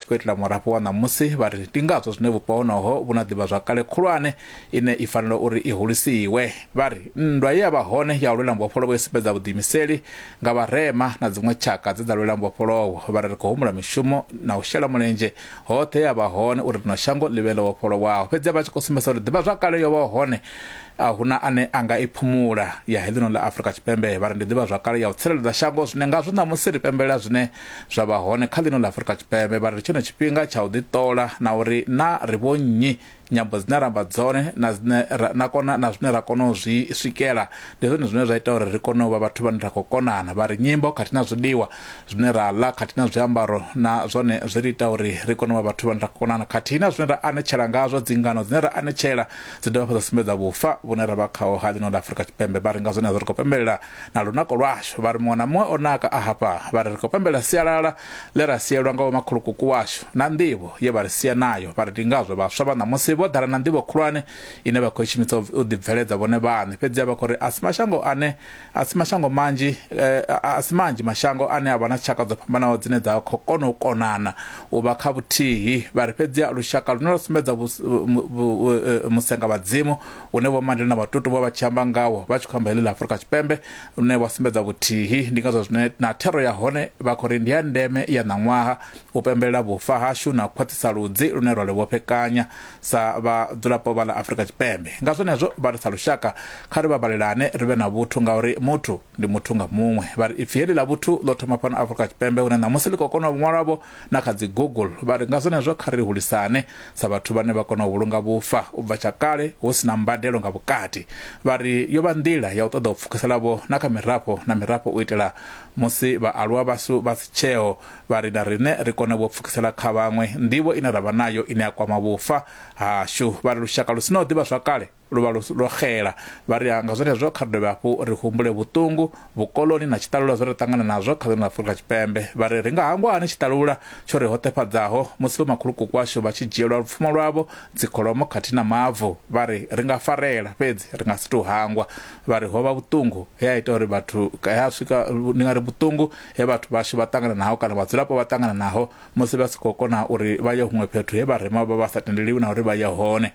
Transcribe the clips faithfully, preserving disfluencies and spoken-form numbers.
khou itela murafho wa ṋamusi vha ri ndi ngazwo zwine vhupo honoho vhu na ḓivha zwakale khulwane ine i fanela uri i hulisiwe. Vha ri nndwa ye ya vha hone ya u lwela mbofholowo i sumbedza vhuḓiimiseli nga vharema na dziṅwe tshaka dze dza lwela mbofholowo. Vha ri ri khou humbula mishumo na u shela mulenzhe hoṱhe ya vha hone uri rino shango ḽi vhe ḽo vhofholowaho. Fhedzi vha tshi khou sumbedza uri ḓivha zwakale yo vha hone a huna ane anga i phumula ya heḽino ḽa Afrika Tshipembe. Vha ri ndi ḓivha zwakale ya u tsireledza shango zwine ngazwo ṋamusi ri pembelela zwine zwa vha hone kha ḽino ḽa Afrika Tshipembe. Vha ri tshone tshifhinga tsha u ḓiṱola na uri na ri vho nnyi nyambo dzine ramba dzone na zwine na kona na zwine ra kona u zwi swikela ndi zwone zwine zwa ita uri ri kone u vha vhathu vhane ra khou konana. Vha ri nyimbo khathihi na zwiḽiwa zwine ra ḽa khathihi na zwiambaro na zwone zwi ri ita uri ri kone u vha vhathu vhane ra khou konana khathihi na zwine ra anetshela ngazwo dzingano dzine ra anetshela dzi dovha dza sumbedza vhufa vhune ra vha khaho ha ḽino ḽa Afrika Tshipembe. Vha ri nga zwone ri khou pembelela na lunako lwashu. Vha ri muṅwe na muṅwe o naka a hafha. Vha ri ri khou pembelela sialala ḽe ra sielwa nga vhomakhulukuku washu na nḓivho ye vha ri sia nayo. Vha ri ndi ngazwo vhaswa vha ṋamusi vho ḓala na nḓivho khulwane ine vha khou shumisa u ḓibveledza vhone vhaṋe. Fhedzi vha khou ri a si mashango ane a si mashango manzhi a si manzhi mashango ane a vha na tshaka dzo fhambanaho dzine dza khou kona u konana u vha kha vhuthihi. Vha ri fhedzi lushaka lune lwa sumbedza musenga vhadzimu une vho Mandela na vhatutu vho vha tshi amba ngawo vha tshi khou amba heḽi ḽa Afrika Tshipembe une wa sumbedza vhuthihi. Ndi ngazwo zwine na thero ya hone vha khou ri ndi ya ndeme ya ṋaṅwaha u pembelela vhufa hashu na u khwaṱhisa ludzi lune rwa luvhofhekanya sa vhadzulapo vha ḽa Afrika Tshipembe. Nga zwenezwo vha ri sa lushaka kha ri vhabalelane ri vhe na vhuthu ngauri muthu ndi muthu nga muṅwe. Vha ri ipfi heḽi ḽa vhuthu ḽo thoma fhano Afrika Tshipembe hune ṋamusi ḽi khou kona u ṅwalwavho na kha dzi Google. Vha ri nga zwenezwo kha ri hulisane sa vhathu vhane vha kona u vhulunga vhufa u bva tsha kale hu si na mbadelo nga vhukati. Vha ri yo vha nḓila ya u ṱoḓa u pfukisela na kha mirafho na mirafho u itela musi vhaaluwa vhashu vha si tsheo. Vha ri na riṋe ri kone vho pfukisela kha vhaṅwe nḓivho ine ra vha nayo ine ya kwama vhufa hashu. Vha ri lushaka lu si na u ḓivha zwakale luvha lwo xela. Vha ri nga zwenezwo kha ri dovhe hafhu ri humbule vhuṱungu vhukoloni na tshiṱalula zwo ri ṱangana nazwo kha ḽino Afrika Tshipembe. Vha ri ri nga hangwa hani tshiṱalula tsho ri hoṱefhadzaho musi vhomakhulukuku washu vha tshi dzhielwa lupfumo lwavho dzikholomo khathihi na mavu. Vha ri ri nga farela fhedzi ri nga si tou hangwa. Vha ri ho vha vhuṱungu he a ita uri vhathu ya swika ndi nga ri vhuṱungu he vhathu vhashu vha ṱangana naho kana vhadzulapo vha ṱangana naho musi vha si khou kona uri vha ye huṅwe fhethu he vharema vha vha sa tendeliwi na uri vha ye hone.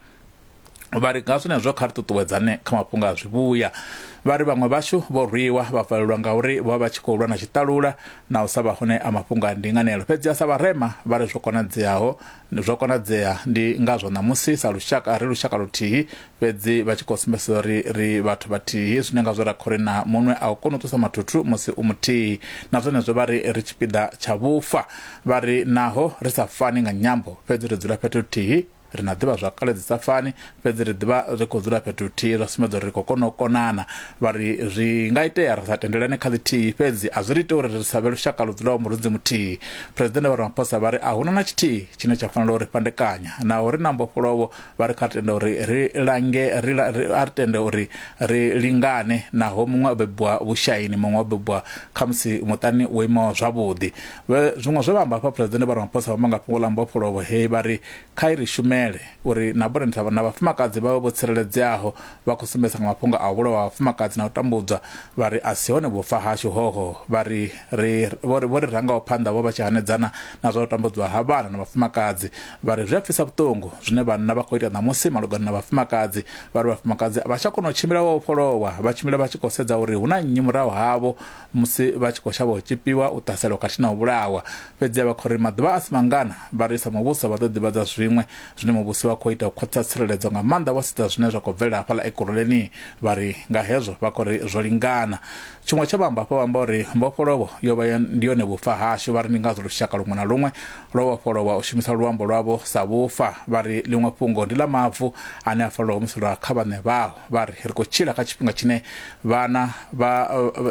Vha ri nga zwenezwo kha ri ṱuṱuwedzane kha mafhungo a zwivhuya. Vha ri vhaṅwe vhashu vho rwiwa vha valelwa ngauri vho vha vha tshi khou lwa na tshiṱalula na u sa vha hone a mafhungo a ndinganelo. Fhedzi a sa vharema vha ri zwo konadzeaho zwo konadzea ndi ngazwo ṋamusi sa lushaka ri lushaka luthihi fhedzi vha tshi khou sumbedza uri ri vhathu vhathihi zwine ngazwo ra khou ri na muṅwe a u kona u ṱusa mathuthu musi u muthihi. Na zwenezwo vha ri ri tshipiḓa tsha vhufa. Vha ri naho ri sa fani nga nyambo fhedzi ri dzula fhethu luthihi. Ri na ḓivha zwakale dzi sa fani fhedzi ri ḓivha ri khou dzula fhethu luthihi zwa sumbedza uri ri khou kona u konana. Vha ri zwi nga itea ri sa tendelane kha ḽithihi fhedzi a zwi ri ite uri ri sa vhe lushaka ludzulaho murudzi muthihi. Phuresidennde Vho Ramaphosa vha ri a huna na tshithihi tshine tsha fanela uri fhandekanya na uri na mbofholowo vha ri kha tende uri ri lange ri a ri tende uri ri lingane naho muṅwe o bebiwa vhushaini muṅwe o bebiwa khamusi muṱani wo imaho zwavhuḓi. Zwiṅwe zwe vha amba hafha Phuresidennde Vho Ramaphosa vha amba nga fhungo ḽa mbofholowo hei vha ri kha i ri shumele uri na bore na vhafumakadzi vha vhe vho tsireledzeaho vha khou sumbedza nga mafhungo a vhulawa ha vhafumakadzi na u tambudzwa. Vha ri a si hone vhufa hashu hoho. Vha ri vho ri rangaho phanḓa vho vha tshi hanedzana na zwa u tambudzwa ha vhana na vhafumakadzi. Vha ri zwi a pfisa vhuṱungu zwine vhanna vha khou ita ṋamusi malugana na vhafumakadzi. Vha ri vhafumakadzi vha tsha kona u tshimbila vho vhofholowa vha tshimbila vha tshi khou sedza uri hu na nnyi murahu havho musi vha tshi khou shavha u tshipiwa u ṱaselwa khathihi na u vhulawa. Fhedzi vha khou ri maḓuvha a si mangana vha ri sa muvhuso vha ḓo ḓivhadza zwiṅwe zwine muvhuso vha khou ita u khwaṱhisa tsireledzo nga maanḓa vha sedza zwine zwa khou bvelela hafhaḽa Ekurhuleni. Vha ri nga hezwo vha khou ri zwo lingana. Tshiṅwe tsha vha amba hafho vha amba uri mbofholowo yo vha ndi yone vhufa hashu. Vha ri ndi ngazwo lushaka luṅwe na luṅwe lwo vhofholowa u shumisa luambo lwavho sa vhufa. Vha ri ḽiṅwe fhungo ndi ḽa mavu ane a fanela u humiselwa kha vhaṋe vhao. Vha ri ri khou tshila kha tshifhinga tshine vhana vha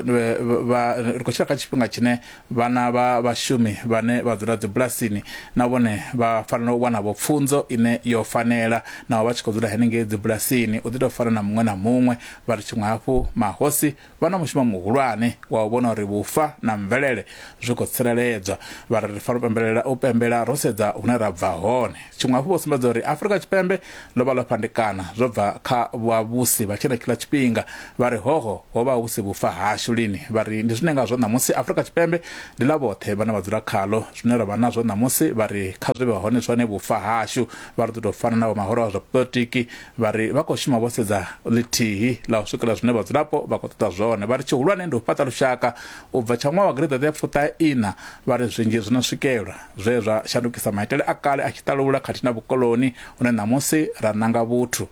ri khou tshila kha tshifhinga tshine vhana vha vhashumi vhane vha dzula dzibulasini na vhone vha fanela u wana vho pfunzo ine ine yo fanela na vha tshi khou dzula henengei dzibulasini u ḓi tou fana na muṅwe na muṅwe vha ri tshiṅwe hafhu mahosi vha na mushumo muhulwane wa u vhona uri vhufa na mvelele zwi khou tsireledzwa vha ri ri fanela u pembelela u pembela ro sedza hune ra bva hone tshiṅwe hafhu vho sumbedza uri Afrika Tshipembe ḽo vha ḽo fhandekana zwo bva kha vhavhusi vha tshenetshiḽa tshifhinga vha ri hoho ho vha hu si vhufa hashu lini vha ri ndi zwine nga zwo ṋamusi Afrika Tshipembe ndi ḽa vhoṱhe vhane vha dzula khaḽo zwine ra vha nazwo ṋamusi vha ri kha zwi vhe hone zwone vhufa hashu vha ri ḓo tou fana navho mahoro a zwa polotiki vha ri vha khou shuma vho sedza ḽithihi ḽa u swikela zwine vhadzulapo vha khou ṱoḓa zwone vha ri tshihulwane ndi u fhaṱa lushaka u bva tsha ṅwaha wa gireidi ya fuṱaina vha ri zwinzhi zwi no swikelwa zwe zwa shandukisa maitele a kale a tshiṱalula khathihi na vhukoloni hune ṋamusi ra ṋanga vhuthu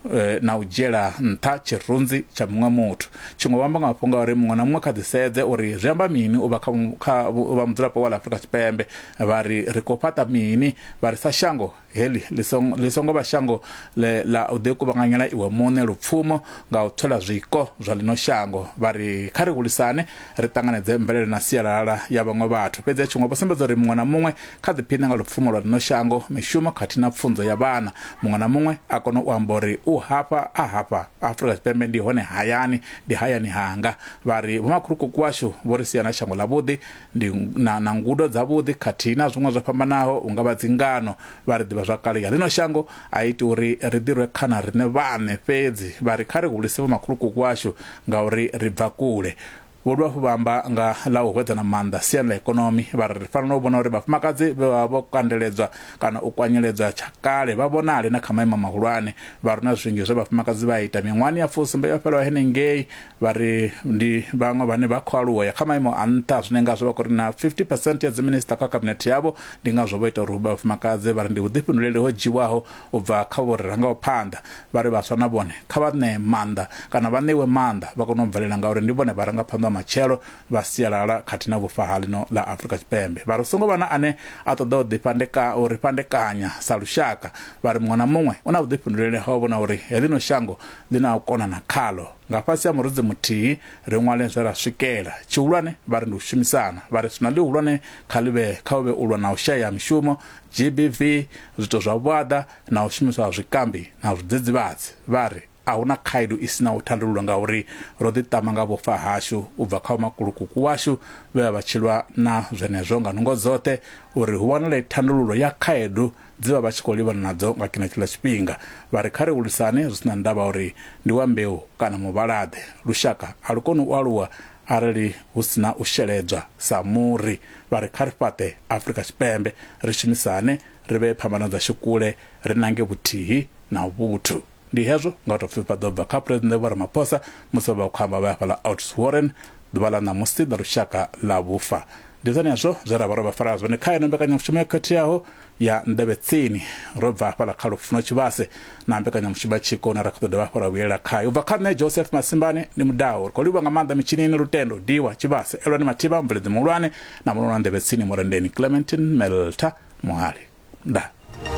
na u dzhiela nṱha tshirunzi tsha muṅwe muthu tshiṅwe vhamba nga mafhungo a uri muṅwe na muṅwe kha ḓi sedze uri zwi amba mini u vha kha vha mudzulapo wa Afrika Tshipembe vha ri ri khou fhaṱa mini vha ri sa shango heḽi ḽi songo vha shango ḽa u ḓi kuvhanganyela iwe muṋe lupfumo nga u thola zwiko zwa ḽino shango vha ri kha ri hulisane ri ṱanganedze mvelele na sialala ya vhaṅwe vhathu fhedzi tshiṅwe vho sumbedza uri muṅwe na muṅwe kha ḓiphine nga lupfumo lwa ḽino shango mishumo khathihi na pfunzo ya vhana muṅwe na muṅwe a kone u amba uri u hafha a hafha Afrika Tshipembe ndi hone hayani ndi hayani hanga vha ri vhomakhulukuku washu vho ri sia na shango ḽa vhuḓi ndi na, na ngudo dza vhuḓi khathihi na zwiṅwe zwo fhambanaho u nga vha dzingano vha ri ḓivha zwakale ya ḽino shango a iti uri ri ḓi rwe khana riṋe vhaṋe fhedzi vha ri kha ri hulise vhomakhulukuku washu ngauri ri bva kule vho dovha hafhu vha amba nga ḽa u hwedza na maanḓa siani ḽa ikonomi vha ri ri fanela u vhona uri vhafumakadzi vha vho kandeledzwa kana u kwanyeledzwa tshakale vha vhonale na kha maimo mahulwane vha ri na zwinzhi zwe vhafumakadzi vha ita miṅwahani ya fusumbe yo fhelelaho henengei vha ri ndi vhaṅwe vhane vha khou aluwa ya kha maimo a nṱha zwine ngazwo vha khou ri na fifty percent ya dziminista kha kabinete yavho ndi ngazwo vho ita uri vhafumakadzi vha ri ndi vhuḓifhinduleli ho dzhiwaho u bva kha vho ri rangaho phanḓa vha ri vhaswa na vhone kha vha ṋee maanḓa kana vha ṋewe maanḓa vha kone u bvelela ngauri ndi vhone vharangaphanḓa matshelo vha sialala khathihi na vhufa ha ḽino ḽa Afrika Tshipembe vha ri songo vha na ane a ṱoḓa u ḓifhandeka u ri fhandekanya sa lushaka vha ri muṅwe na muṅwe u na vhuḓifhinduleli ha u vhona uri heḽino shango ḽi na u konana khaḽo nga fhasi ha murudzi muthihi ri ṅwale zwe ra swikela tshihulwane vha ri ndi u shumisana vha ri zwina ḽihulwane kha ḽivhe kha u vhe u lwa na u shaya mishumo G B V zwithu zwa vhuaḓa na u shumiswa ha zwikambi na zwidzidzivhadzi vha ri a huna khaedu i si na u thandululwa ngauri ro ḓiṱama nga vhufa hashu u bva kha vhomakhulukuku washu vhe vha tshi lwa na zwenezwo nga nungo dzoṱhe uri hu wanale thandululo ya khaedu dzi vha vha tshi khou livhana nadzo nga khenetshiḽa tshifhinga vha ri kha ri hulisane zwi si na ndavha uri ndi wa mbeu kana muvhalaḓe lushaka a lu koni u aluwa arali hu si na u sheledzwa sa muri vha ri kha ri fhaṱe Afrika Tshipembe ri shumisane ri vhe phambano dzashu kule ri nange vhuthihi na vhuthu ndi hezwo nga u tou pfhi vha ḓo bva kha phuresidennde Vho Ramaphosa musi vha khou amba vha hafhaḽa Oudtshoorn ḓuvha ḽa ṋamusi ḽa lushaka ḽa vhufa ndi zwone hezwo zwe ra vha ro vha fara zwone kha ino mbekanyamushumo yo khetheaho ya nḓevhe tsini ro bva hafhaḽa kha Lufuno Tshivhase na mbekanyamushumo ya tshiko na ra khou ḓo dovha hafho ra vhuyelela khayo u bva kha nṋe Joseph Masimbani ni mudaho ri khou livhuwa nga maanḓa mitshinini Lutendo Diwa Tshivhase Elwani Mathiba mubveledzi muhulwane na muno wa nḓevhe tsini Murendeni Clementine Melta Muhali nda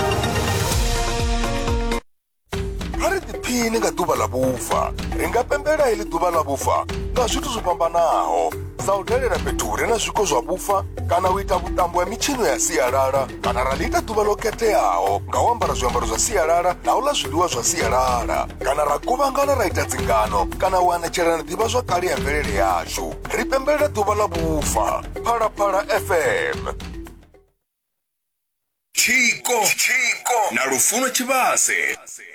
phini nga ḓuvha ḽa vhufa ri nga pembela heḽi ḓuvha ḽa vhufa nga zwithu zwo fhambanaho sa u dalela fhethu hu re na zwiko zwa vhufa kana u ita vhuṱambo ya mitshino ya sialala kana ra ḽi ita ḓuvha ḽo khetheaho nga u ambara zwiambaro zwa sialala na u ḽa zwiḽiwa zwa sialala kana ra kuvhangana ra ita dzingano kana u anetshelana ḓivha zwa kale ya mvelele yashu ri pembelela ḓuvha ḽa vhufa Phalaphala F M Chiko Chiko na Lufuno Tshivhase.